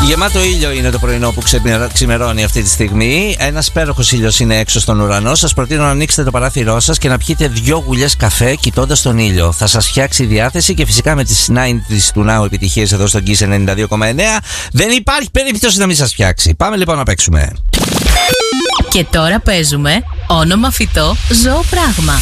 Γεμάτο ήλιο είναι το πρωινό που ξημερώνει αυτή τη στιγμή. Ένας υπέροχος ήλιος είναι έξω στον ουρανό. Σας προτείνω να ανοίξετε το παράθυρό σας και να πιείτε 2 γουλιές καφέ κοιτώντας τον ήλιο. Θα σας φτιάξει η διάθεση και φυσικά με τις 90's του Now επιτυχίες εδώ στον Kiss 92,9 δεν υπάρχει περίπτωση να μην σας φτιάξει. Πάμε λοιπόν να παίξουμε. Και τώρα παίζουμε όνομα φυτό, ζώο πράγμα.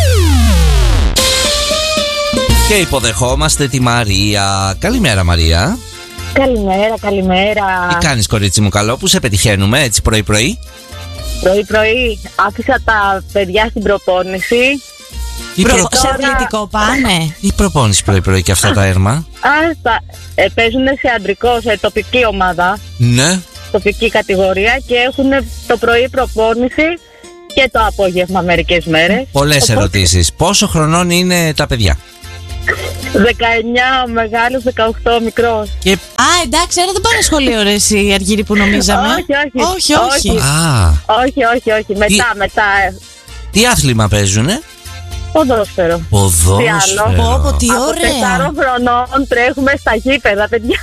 Και υποδεχόμαστε τη Μαρία. Καλημέρα Μαρία. Καλημέρα. Τι κάνεις κορίτσι μου, καλό που σε πετυχαίνουμε έτσι πρωί-πρωί? Πρωί-πρωί άφησα τα παιδιά στην προπόνηση. Σε αθλητικό πάνε. Τι προπόνηση πρωί-πρωί και αυτά τα έρμα? Παίζουν σε αντρικό, σε τοπική ομάδα. Ναι. Τοπική κατηγορία και έχουν το πρωί προπόνηση και το απόγευμα μερικές μέρες. Πολλές ερωτήσεις. Πόσο χρονών είναι τα παιδιά? 19 μεγάλος, 18 μικρός. Εντάξει, άρα δεν πάνε σχολείο ρε εσύ, οι αργύροι που νομίζαμε. Όχι. Όχι. Μετά. Τι άθλημα παίζουνε? Ποδόσφαιρο. Πω, τι ωραία. Από 4 χρονών τρέχουμε στα γήπεδα, παιδιά.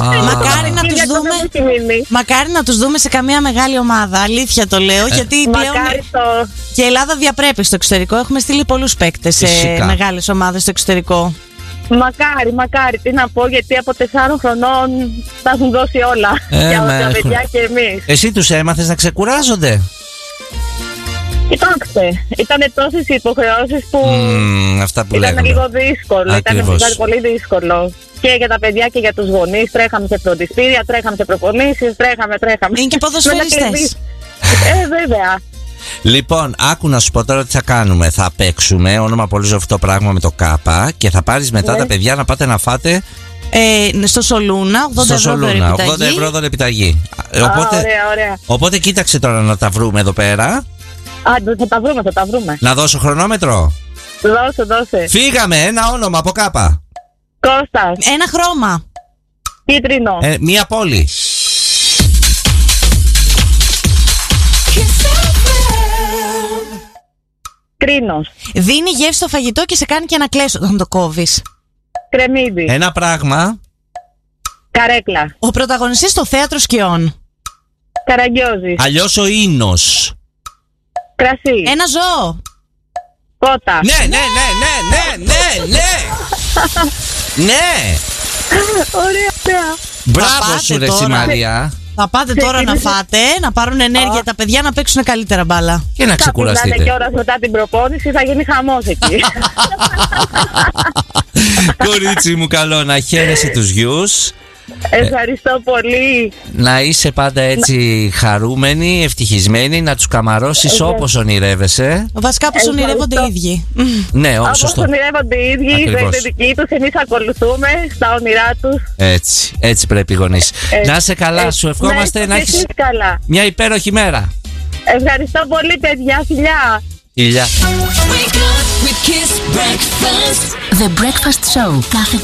Μακάρι να τους δούμε σε καμία μεγάλη ομάδα. Αλήθεια το λέω, γιατί πλέον και η Ελλάδα διαπρέπει στο εξωτερικό. Έχουμε στείλει πολλούς παίκτες σε μεγάλες ομάδες στο εξωτερικό. Μακάρι, τι να πω, γιατί από 4 χρονών θα έχουν δώσει όλα για τα παιδιά και εμείς. Εσύ τους έμαθες να ξεκουράζονται? Κοιτάξτε, ήταν τόσες οι υποχρεώσεις που αυτά που ήταν λέγαμε. Λίγο δύσκολο. Ήταν πολύ δύσκολο. Και για τα παιδιά και για τους γονείς. Τρέχαμε σε φροντιστήρια, τρέχαμε σε προπονήσεις, τρέχαμε. Είναι και ποδοσφαιριστές. Βέβαια. Λοιπόν, άκου να σου πω τώρα τι θα κάνουμε. Θα παίξουμε όνομα πολύ ζωφτό πράγμα με το Κάπα και θα πάρεις μετά τα παιδιά να πάτε να φάτε στο Σολούνα, 80 ευρώ δωρεπιταγή. Ωραία. Οπότε κοίταξε τώρα να τα βρούμε εδώ πέρα. Θα τα βρούμε. Να δώσω χρονόμετρο? Δώσε. Φύγαμε, ένα όνομα από Κάπα. Κώστας. Ένα χρώμα. Κίτρινο. Μία πόλη. Κρίνος. Δίνει γεύση στο φαγητό και σε κάνει και ένα κλέσο όταν το κόβεις. Κρεμμύδι. Ένα πράγμα. Καρέκλα. Ο πρωταγωνιστής στο θέατρο σκιών. Καραγκιόζης. Αλλιώς ο ίνος. Κρασί. Ένα ζώο. Κότα. Ναι. Ναι. Ωραία. Μπράβο σου ρε Μαρία. Θα πάτε τώρα να φάτε, να πάρουν ενέργεια τα παιδιά, να παίξουν καλύτερα μπάλα. Και να ξεκουραστείτε. Θα πηγαίνετε και μετά την προπόνηση, θα γίνει χαμός εκεί. Κορίτσι μου, καλό, να χαίρεσαι τους γιους. Ευχαριστώ πολύ. Να είσαι πάντα έτσι χαρούμενη, ευτυχισμένη, να τους καμαρώσεις όπως ονειρεύεσαι. Βασικά όπως ονειρεύονται οι ίδιοι. Ναι, όπως ονειρεύονται οι ίδιοι, δεν είναι δικοί τους, εμείς ακολουθούμε στα όνειρά τους. Έτσι πρέπει οι γονείς. Να είσαι καλά, σου ευχόμαστε να έχεις μια υπέροχη μέρα. Ευχαριστώ πολύ παιδιά, φιλιά. Φιλιά. The Breakfast Show. Κάθε